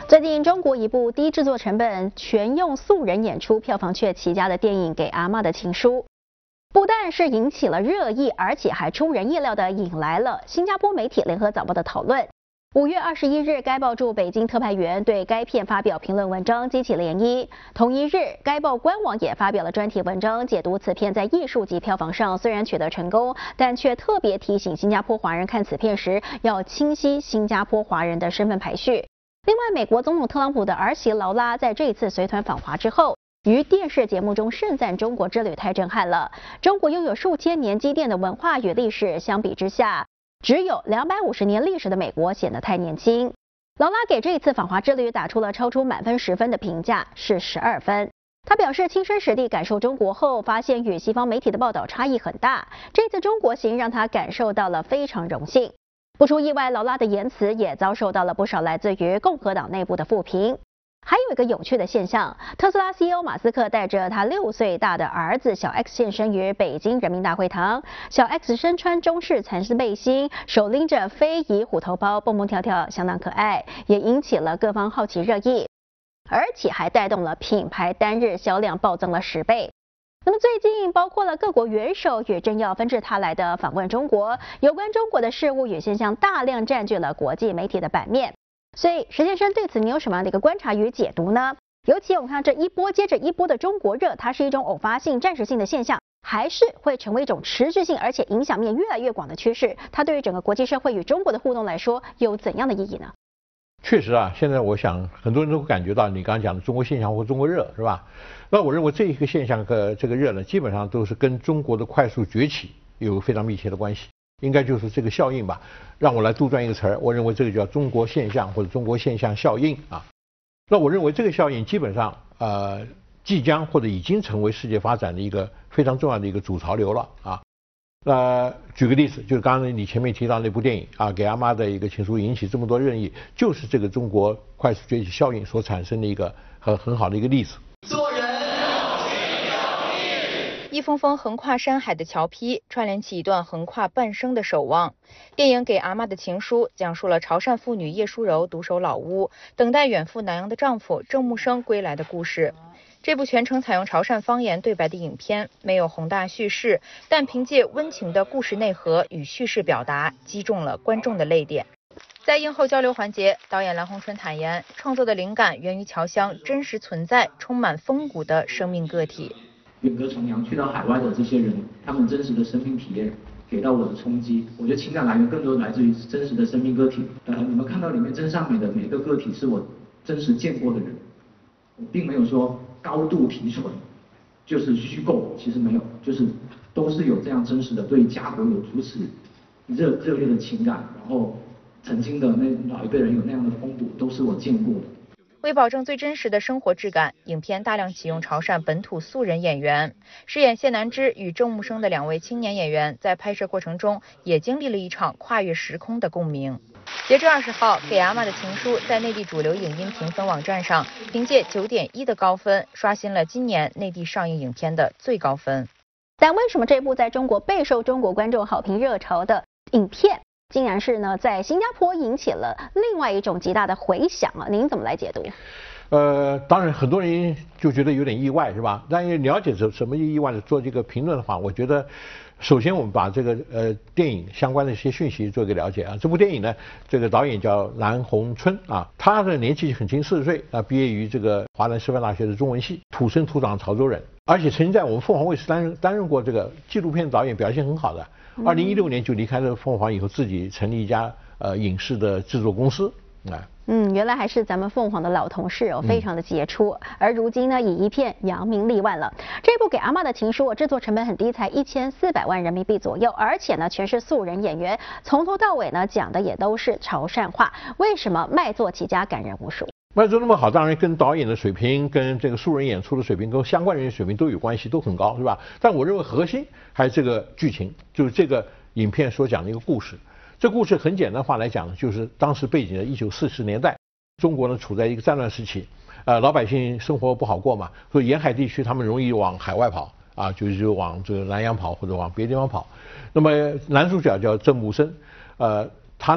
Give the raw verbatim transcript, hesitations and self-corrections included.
最近，中国一部低制作成本、全用素人演出、票房却奇佳的电影《给阿嬷的情书》，不但是引起了热议，而且还出人意料的引来了新加坡媒体《联合早报》的讨论。五月二十一日，该报驻北京特派员对该片发表评论文章，激起涟漪。同一日，该报官网也发表了专题文章，解读此片在艺术及票房上虽然取得成功，但却特别提醒新加坡华人看此片时要清晰新加坡华人的身份排序。另外，美国总统特朗普的儿媳劳拉在这一次随团访华之后，于电视节目中盛赞中国之旅太震撼了。中国拥有数千年积淀的文化与历史，相比之下，只有两百五十年历史的美国显得太年轻。劳拉给这一次访华之旅打出了超出满分十分的评价，是十二分。他表示，亲身实地感受中国后，发现与西方媒体的报道差异很大。这次中国行让他感受到了非常荣幸。不出意外，劳拉的言辞也遭受到了不少来自于共和党内部的负评。还有一个有趣的现象，特斯拉 C E O 马斯克带着他六岁大的儿子小 X 现身于北京人民大会堂。小 X 身穿中式蚕丝背心，手拎着非遗虎头包，蹦蹦跳跳，相当可爱，也引起了各方好奇热议，而且还带动了品牌单日销量暴增了十倍。那么最近，包括了各国元首也正要纷至沓来的访问中国，有关中国的事物与现象大量占据了国际媒体的版面。所以，石先生对此你有什么样的一个观察与解读呢？尤其我们看这一波接着一波的中国热，它是一种偶发性、暂时性的现象，还是会成为一种持续性而且影响面越来越广的趋势？它对于整个国际社会与中国的互动来说，有怎样的意义呢？ 确实啊，现在我想很多人都会感觉到你刚刚讲的中国现象或中国热，是吧？那我认为这一个现象和这个热呢，基本上都是跟中国的快速崛起有非常密切的关系。应该就是这个效应吧。让我来杜撰一个词儿，我认为这个叫中国现象或者中国现象效应啊。那我认为这个效应基本上呃即将或者已经成为世界发展的一个非常重要的一个主潮流了啊。呃，举个例子，就是刚才你前面提到那部电影啊，给阿妈的一个情书引起这么多热议，就是这个中国快速崛起效应所产生的一个很很好的一个例子。 做人一封封横跨山海的桥批，串联起一段横跨半生的守望。电影《给阿嬷的情书》讲述了潮汕妇女叶淑柔独守老屋，等待远赴南洋的丈夫郑木生归来的故事。这部全程采用潮汕方言对白的影片，没有宏大叙事，但凭借温情的故事内核与叙事表达，击中了观众的泪点。在映后交流环节，导演蓝红春坦言，创作的灵感源于侨乡真实存在、充满风骨的生命个体。 远隔重洋去到海外的这些人，他们真实的生命体验给到我的冲击，我觉得情感来源更多来自于真实的生命个体。呃，你们看到里面真善美的每个个体是我真实见过的人，我并没有说高度提纯，就是虚构，其实没有，就是都是有这样真实的对家国有如此热热烈的情感，然后曾经的那老一辈人有那样的风骨，都是我见过的。 为保证最真实的生活质感，影片大量启用潮汕本土素人演员。饰演谢南芝与郑木生的两位青年演员，在拍摄过程中也经历了一场跨越时空的共鸣。截至二十号，《给阿嬷的情书》在内地主流影音评分网站上，凭借九点一的高分，刷新了今年内地上映影片的最高分。 但为什么这部在中国备受中国观众好评热潮的影片，竟然是呢在新加坡引起了另外一种极大的回响啊？您怎么来解读？ 呃，当然很多人就觉得有点意外，是吧？但是了解什什么意外的做这个评论的话，我觉得首先我们把这个呃电影相关的一些讯息做一个了解啊。这部电影呢，这个导演叫蓝红春啊，他的年纪很轻，四十岁啊，毕业于这个华南师范大学的中文系，土生土长潮州人，而且曾经在我们凤凰卫视担任担任过这个纪录片导演，表现很好的。二零一六年就离开了凤凰以后，自己成立一家呃影视的制作公司啊。 嗯，原来还是咱们凤凰的老同事哦，非常的杰出。嗯、而如今呢，以一片扬名立万了。这部《给阿嬷的情书》制作成本很低，才一千四百万人民币左右，而且呢，全是素人演员，从头到尾呢讲的也都是潮汕话。为什么卖座起家，感人无数？ 卖座那么好，当然跟导演的水平、跟这个素人演出的水平、跟相关人员水平都有关系，都很高，是吧？但我认为核心还是这个剧情，就是这个影片所讲的一个故事。这故事很简单的话来讲，就是当时背景的一九四十年代，中国呢处在一个战乱时期，呃，老百姓生活不好过嘛，所以沿海地区他们容易往海外跑啊，就是就往这个南洋跑或者往别的地方跑。那么男主角叫郑木生，呃，